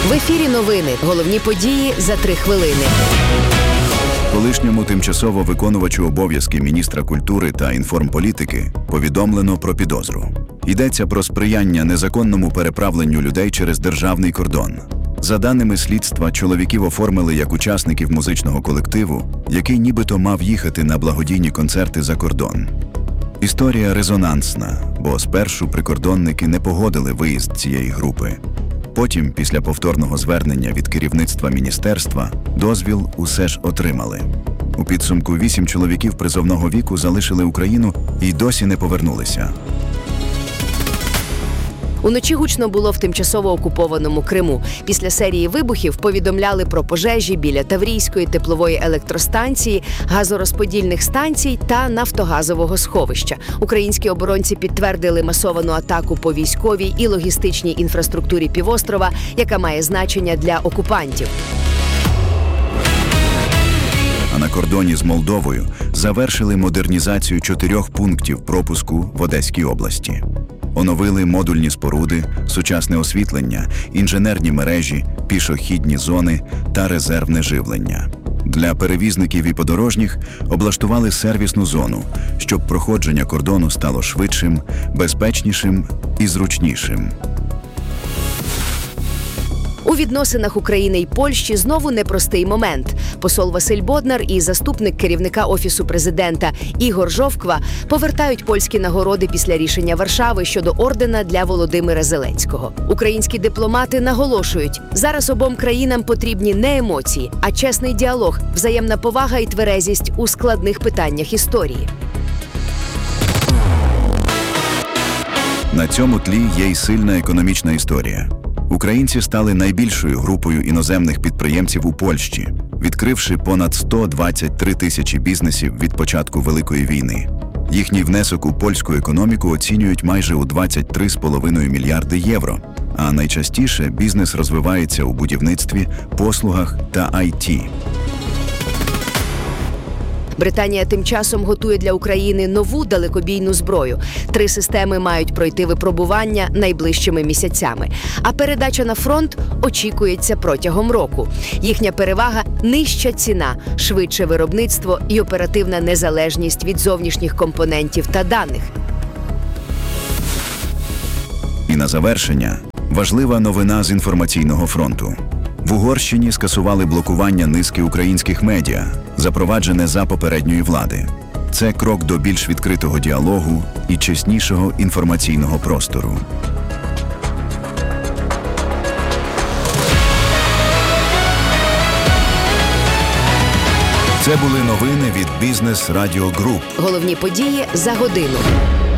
В ефірі новини. Головні події за 3 хвилини. Колишньому тимчасово виконувачу обов'язки міністра культури та інформполітики повідомлено про підозру. Йдеться про сприяння незаконному переправленню людей через державний кордон. За даними слідства, чоловіків оформили як учасників музичного колективу, який нібито мав їхати на благодійні концерти за кордон. Історія резонансна, бо спершу прикордонники не погодили виїзд цієї групи. Потім, після повторного звернення від керівництва міністерства, дозвіл усе ж отримали. У підсумку 8 чоловіків призовного віку залишили Україну і досі не повернулися. Уночі гучно було в тимчасово окупованому Криму. Після серії вибухів повідомляли про пожежі біля Таврійської теплової електростанції, газорозподільних станцій та нафтогазового сховища. Українські оборонці підтвердили масовану атаку по військовій і логістичній інфраструктурі півострова, яка має значення для окупантів. А на кордоні з Молдовою завершили модернізацію 4 пунктів пропуску в Одеській області. Оновили модульні споруди, сучасне освітлення, інженерні мережі, пішохідні зони та резервне живлення. Для перевізників і подорожніх облаштували сервісну зону, щоб проходження кордону стало швидшим, безпечнішим і зручнішим. У відносинах України і Польщі знову непростий момент. Посол Василь Боднар і заступник керівника Офісу президента Ігор Жовква повертають польські нагороди після рішення Варшави щодо ордена для Володимира Зеленського. Українські дипломати наголошують, зараз обом країнам потрібні не емоції, а чесний діалог, взаємна повага і тверезість у складних питаннях історії. На цьому тлі є й сильна економічна історія. Українці стали найбільшою групою іноземних підприємців у Польщі, відкривши понад 123 тисячі бізнесів від початку Великої війни. Їхній внесок у польську економіку оцінюють майже у 23,5 мільярди євро. А найчастіше бізнес розвивається у будівництві, послугах та IT. Британія тим часом готує для України нову далекобійну зброю. 3 системи мають пройти випробування найближчими місяцями. А передача на фронт очікується протягом року. Їхня перевага – нижча ціна, швидше виробництво і оперативна незалежність від зовнішніх компонентів та даних. І на завершення – важлива новина з інформаційного фронту. В Угорщині скасували блокування низки українських медіа, запроваджене за попередньої влади. Це крок до більш відкритого діалогу і чеснішого інформаційного простору. Це були новини від Business Radio Group. Головні події за годину.